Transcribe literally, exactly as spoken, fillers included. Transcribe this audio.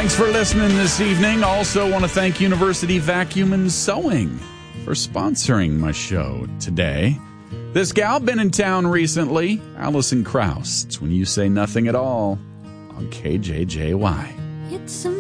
Thanks for listening this evening. Also want to thank University Vacuum and Sewing for sponsoring my show today. This gal been in town recently, Alison Krauss. It's When You Say Nothing at All on K J J Y. It's a